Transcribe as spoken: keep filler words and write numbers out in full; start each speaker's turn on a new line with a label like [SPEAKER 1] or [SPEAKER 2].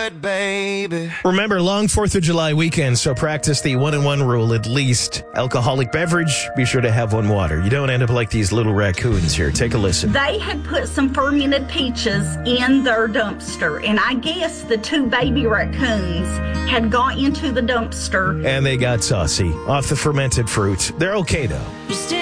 [SPEAKER 1] it, baby.
[SPEAKER 2] Remember, long fourth of July weekend, so practice the one-and-one rule at least. Alcoholic beverage, be sure to have one water. You don't end up like these little raccoons here. Take a listen.
[SPEAKER 3] They had put some fermented peaches in their dumpster, and I guess the two baby raccoons had got into the dumpster.
[SPEAKER 2] And they got saucy off the fermented fruit. They're okay, though.
[SPEAKER 4] You still